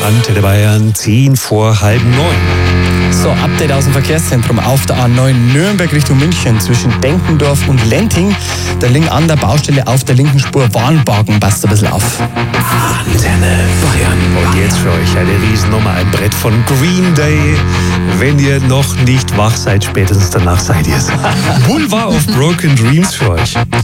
Antenne Bayern, 10 vor halb 9. So, Update aus dem Verkehrszentrum auf der A9 Nürnberg Richtung München zwischen Denkendorf und Lenting. Da liegen an der Baustelle auf der linken Spur Warnbalken, passt ein bisschen auf. Antenne Bayern. Und jetzt für euch eine Riesennummer, ein Brett von Green Day. Wenn ihr noch nicht wach seid, spätestens danach seid ihr es. Boulevard of Broken Dreams für euch.